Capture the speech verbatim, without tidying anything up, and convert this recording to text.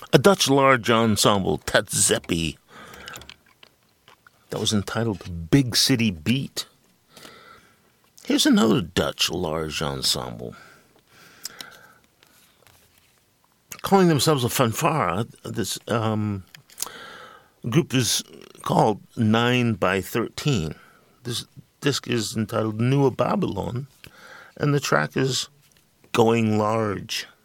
A Dutch large ensemble, Tatzeppi, that was entitled Big City Beat. Here's another Dutch large ensemble, calling themselves a fanfare. This um, group is called nine by thirteen. This disc is entitled Nieuwe Babylon, and the track is Going Large.